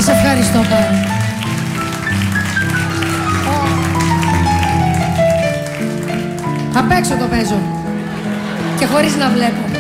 Σας ευχαριστώ πάρα. Απ' έξω το παίζω. Και χωρίς να βλέπω.